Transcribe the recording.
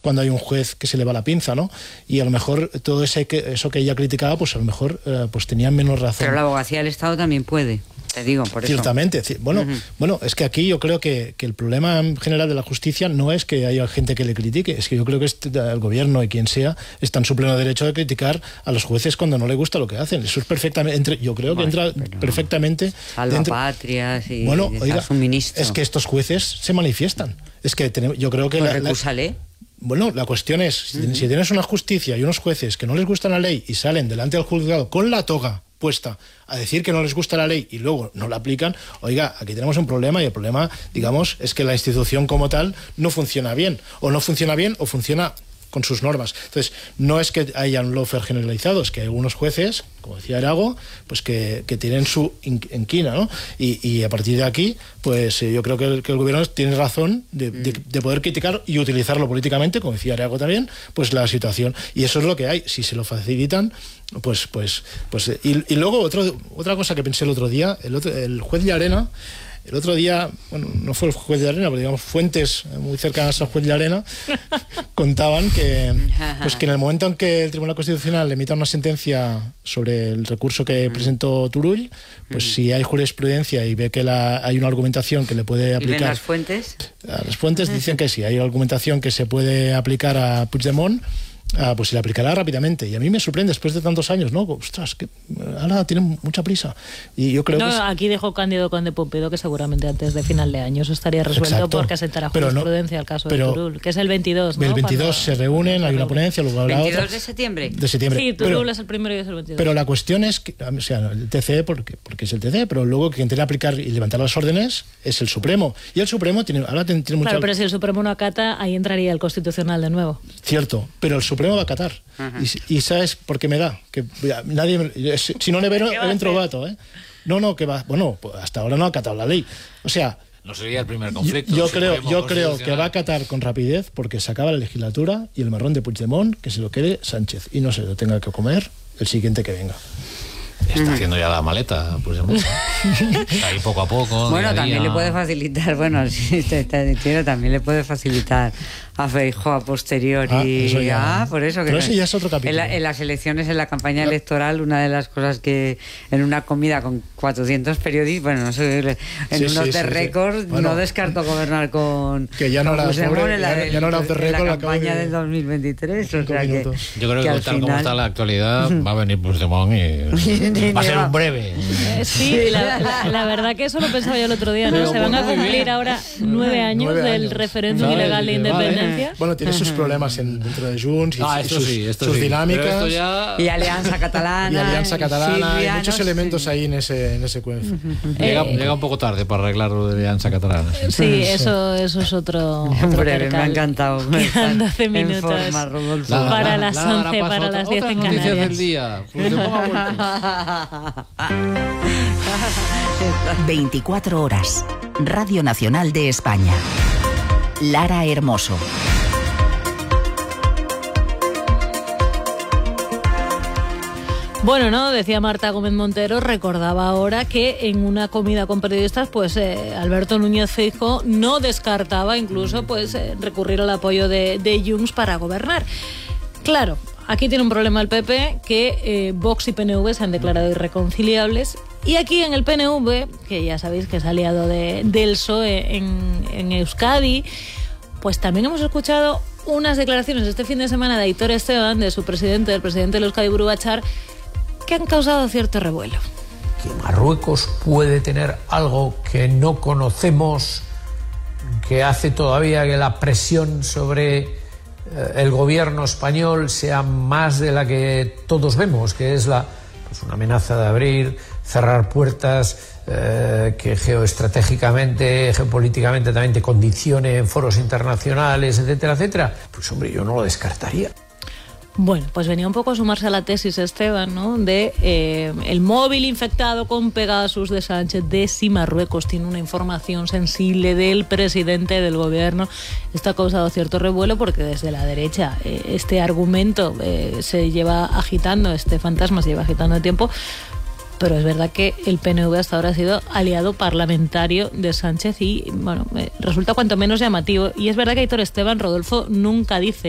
cuando hay un juez que se le va la pinza, ¿no? Y a lo mejor todo eso que ella criticaba, pues a lo mejor pues tenían menos razón. Pero la abogacía del Estado también puede, te digo, por eso. Ciertamente. Bueno, es que aquí yo creo que el problema en general de la justicia no es que haya gente que le critique, es que yo creo que el gobierno y quien sea está en su pleno derecho de criticar a los jueces cuando no le gusta lo que hacen. Eso es perfectamente, yo creo que entra perfectamente. Salvapatrias y suministro. Es que estos jueces se manifiestan. Es que yo creo que bueno, la cuestión es, si tienes una justicia y unos jueces que no les gusta la ley y salen delante del juzgado con la toga puesta a decir que no les gusta la ley y luego no la aplican, oiga, aquí tenemos un problema, y el problema, digamos, es que la institución como tal no funciona bien o funciona con sus normas. Entonces, no es que haya un lawfare generalizado, es que hay algunos jueces, como decía Erago, pues que tienen su inquina, ¿no? Y a partir de aquí, pues yo creo que el gobierno tiene razón de poder criticar y utilizarlo políticamente, como decía Erago también, pues la situación. Y eso es lo que hay. Si se lo facilitan, pues y luego otra cosa que pensé el otro día, el juez Llarena. El otro día, bueno, no fue el juez de Arena, pero digamos fuentes muy cercanas al juez de Arena contaban que en el momento en que el Tribunal Constitucional emita una sentencia sobre el recurso que presentó Turull, pues si hay jurisprudencia y ve que hay una argumentación que le puede aplicar... ¿Y ven las fuentes? Las fuentes dicen que sí, hay argumentación que se puede aplicar a Puigdemont, pues se le aplicará rápidamente. Y a mí me sorprende después de tantos años, ¿no? Ostras, que ahora tienen mucha prisa. Y yo creo que aquí dejó Cándido Conde Pumpido que seguramente antes de final de año eso estaría resuelto. Exacto. Porque asentará jurisprudencia al caso de Turull, que es el 22, ¿no? El 22 se reúnen, hay una ponencia, luego habrá otra. ¿22 de septiembre? De septiembre. Sí, Turull es el primero y es el 22. Pero la cuestión es que, o sea, el TCE, porque es el TCE, pero luego quien tiene que aplicar y levantar las órdenes es el Supremo. Y el Supremo tiene mucha... Claro, pero si el Supremo no acata, ahí entraría el Constitucional de nuevo. Cierto, pero el Supremo va a acatar. Y ¿sabes por qué me da? Que nadie si no le veo ben trovato, No, que va. Bueno, pues hasta ahora no ha acatado la ley. O sea, no sería el primer conflicto. Yo creo que va a acatar con rapidez porque se acaba la legislatura y el marrón de Puigdemont que se lo quede Sánchez y no se lo tenga que comer el siguiente que venga. Está haciendo ya la maleta, pues ahí poco a poco. Bueno, también le puede facilitar, también le puede facilitar a Feijóo a posteriori. Por eso que pero ese ya es otro capítulo. En las elecciones, en la campaña electoral, una de las cosas que en una comida con 400 periodistas, bueno, no sé, unos de récord, no descartó gobernar con que ya no era de récord la campaña del 2023. O sea que, yo creo que tal como está la actualidad, va a venir Puigdemont y va a ser un breve. Sí, la verdad que eso lo pensaba yo el otro día, ¿no? Se van a cumplir ahora 9 años del referéndum ilegal de independencia. Bueno, tiene sus problemas dentro de Junts y sus dinámicas. Y Alianza Catalana. Hay muchos elementos ahí en ese cuento. Llega un poco tarde para arreglar lo de Alianza Catalana. Sí, eso es otro breve, me ha encantado. Quedan 12 minutos para las 11, para las 10 en Canarias. Noticias del día. 24 horas. Radio Nacional de España. Lara Hermoso. Bueno, ¿no? Decía Marta Gómez Montero, recordaba ahora que en una comida con periodistas, pues Alberto Núñez Feijóo no descartaba incluso recurrir al apoyo de Junts para gobernar. Claro, aquí tiene un problema el PP, que Vox y PNV se han declarado irreconciliables. Y aquí en el PNV, que ya sabéis que es aliado del PSOE en Euskadi, pues también hemos escuchado unas declaraciones este fin de semana de Aitor Esteban, de su presidente, del presidente del Euskadi Buru Batzar, que han causado cierto revuelo. Que Marruecos puede tener algo que no conocemos, que hace todavía que la presión sobre el gobierno español sea más de la que todos vemos, que es una amenaza de abrir, cerrar puertas, que geoestratégicamente, geopolíticamente también te condicione en foros internacionales, etcétera, etcétera. Pues hombre, yo no lo descartaría. Bueno, pues venía un poco a sumarse a la tesis, Esteban, ¿no? De el móvil infectado con Pegasus de Sánchez, de si Marruecos tiene una información sensible del presidente del gobierno. Esto ha causado cierto revuelo porque desde la derecha este argumento se lleva agitando, este fantasma se lleva agitando de tiempo. Pero es verdad que el PNV hasta ahora ha sido aliado parlamentario de Sánchez y, bueno, resulta cuanto menos llamativo. Y es verdad que Aitor Esteban, Rodolfo, nunca dice